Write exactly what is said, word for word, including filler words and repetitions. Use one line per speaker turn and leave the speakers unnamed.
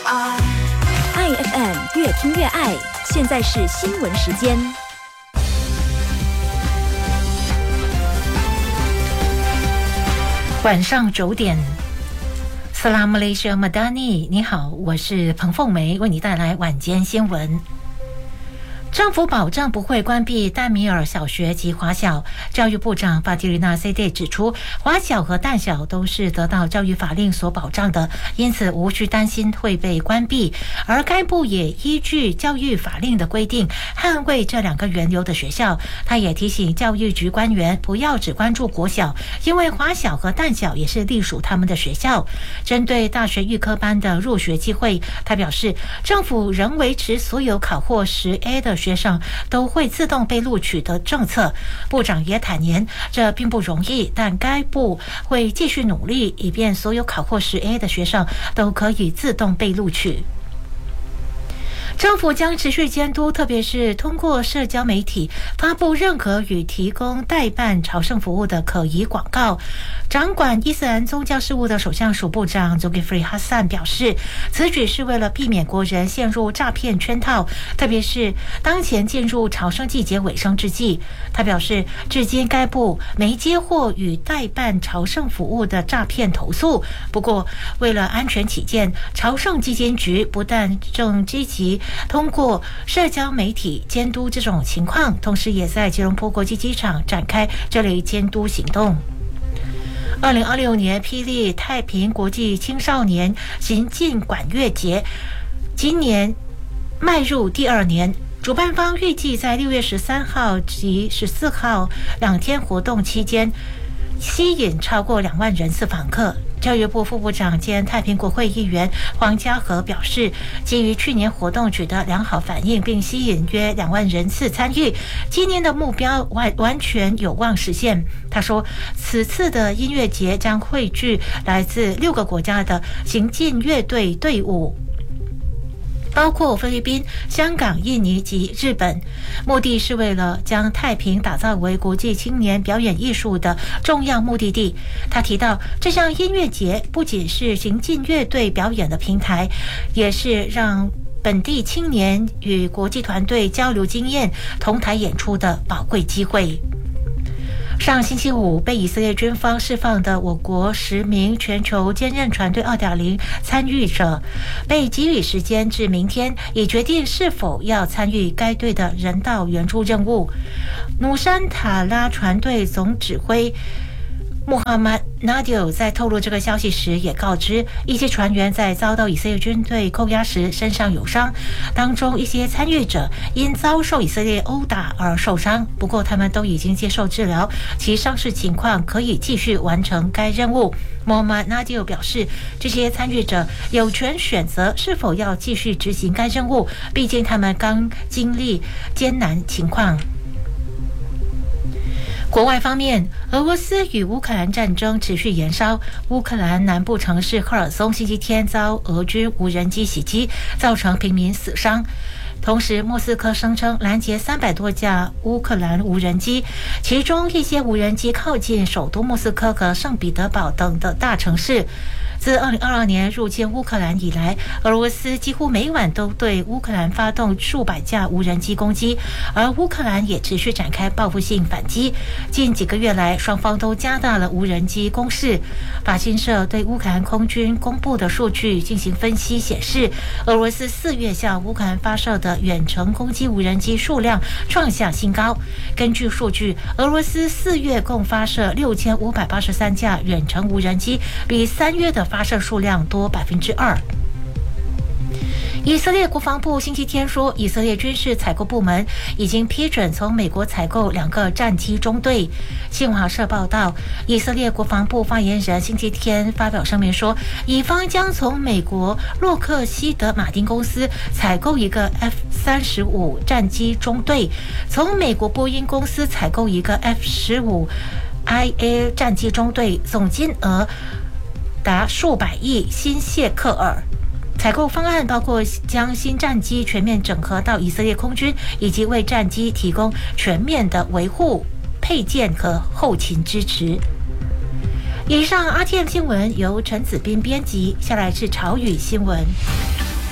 爱 F M 越听越爱，现在是新闻时间。
晚上九点 Salam Malaysia Madani， 你好，我是彭凤梅，为你带来晚间新闻。政府保证不会关闭丹米尔小学及华小。教育部长法蒂丽娜 C D 指出，华小和淡小都是得到教育法令所保障的，因此无需担心会被关闭。而该部也依据教育法令的规定，捍卫这两个源流的学校。他也提醒教育局官员不要只关注国小，因为华小和淡小也是隶属他们的学校。针对大学预科班的入学机会，他表示，政府仍维持所有考获十 A 的学生都会自动被录取的政策。部长也坦言，这并不容易，但该部会继续努力，以便所有考获十 A 的学生都可以自动被录取。政府将持续监督，特别是通过社交媒体发布任何与提供代办朝圣服务的可疑广告。掌管伊斯兰宗教事务的首相署部长 Zulkifli Hasan 表示，此举是为了避免国人陷入诈骗圈套，特别是当前进入朝圣季节尾声之际。他表示，至今该部没接获与代办朝圣服务的诈骗投诉。不过，为了安全起见，朝圣基金局不但正积极通过社交媒体监督这种情况，同时也在吉隆坡国际机场展开这类监督行动。二零二六年霹雳太平国际青少年行进管乐节今年迈入第二年，主办方预计在六月十三号及十四号两天活动期间吸引超过两万人次访客。教育部副部长兼太平国会议员黄家和表示，基于去年活动取得良好反应，并吸引约两万人次参与，今年的目标完完全有望实现。他说，此次的音乐节将汇聚来自六个国家的行进乐队队伍，包括菲律宾、香港、印尼及日本，目的是为了将太平打造为国际青年表演艺术的重要目的地。他提到，这项音乐节不仅是行进乐队表演的平台，也是让本地青年与国际团队交流经验、同台演出的宝贵机会。上星期五被以色列军方释放的我国十名全球坚韧船队 二点零 参与者被给予时间至明天，以决定是否要参与该队的人道援助任务。努山塔拉船队总指挥穆罕默纳迪尔在透露这个消息时也告知，一些船员在遭到以色列军队扣押时身上有伤，当中一些参与者因遭受以色列殴打而受伤，不过他们都已经接受治疗，其伤势情况可以继续完成该任务。穆罕默纳迪尔表示，这些参与者有权选择是否要继续执行该任务，毕竟他们刚经历艰难情况。国外方面，俄罗斯与乌克兰战争持续延烧。乌克兰南部城市赫尔松星期天遭俄军无人机袭击，造成平民死伤。同时，莫斯科声称拦截三百多架乌克兰无人机，其中一些无人机靠近首都莫斯科和圣彼得堡等的大城市。自二零二二年入侵乌克兰以来，俄罗斯几乎每晚都对乌克兰发动数百架无人机攻击，而乌克兰也持续展开报复性反击。近几个月来，双方都加大了无人机攻势。法新社对乌克兰空军公布的数据进行分析，显示俄罗斯四月向乌克兰发射的远程攻击无人机数量创下新高。根据数据，俄罗斯四月共发射六千五百八十三架远程无人机，比三月的发射数量多百分之二。以色列国防部星期天说，以色列军事采购部门已经批准从美国采购两个战机中队。新华社报道，以色列国防部发言人星期天发表声明说，以方将从美国洛克希德马丁公司采购一个 F 三十五 战机中队，从美国波音公司采购一个 F 十五 I A 战机中队，总金额达数百亿新谢克尔。采购方案包括将新战机全面整合到以色列空军，以及为战机提供全面的维护、配件和后勤支持。以上 R T M 新闻由陈子斌编辑，下来是潮语新闻。